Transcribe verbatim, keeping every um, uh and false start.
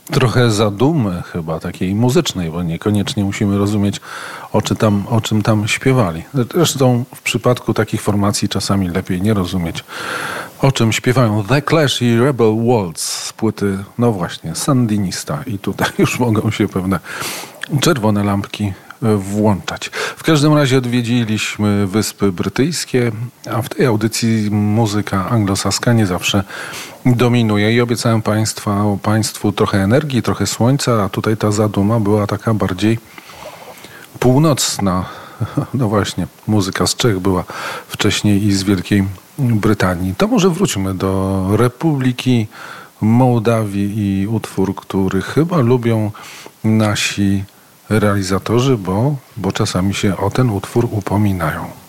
trochę zadumy chyba takiej muzycznej, bo niekoniecznie musimy rozumieć, o, czy tam, o czym tam śpiewali. Zresztą w przypadku takich formacji czasami lepiej nie rozumieć, o czym śpiewają. The Clash i Rebel Waltz z płyty, no właśnie, Sandinista. I tutaj już mogą się pewne czerwone lampki włączać. W każdym razie odwiedziliśmy Wyspy Brytyjskie, a w tej audycji muzyka anglosaska nie zawsze dominuje i obiecałem państwa, Państwu trochę energii, trochę słońca, a tutaj ta zaduma była taka bardziej północna. No właśnie, muzyka z Czech była wcześniej i z Wielkiej Brytanii. To może wróćmy do Republiki Mołdawii i utwór, który chyba lubią nasi realizatorzy, bo, bo czasami się o ten utwór upominają.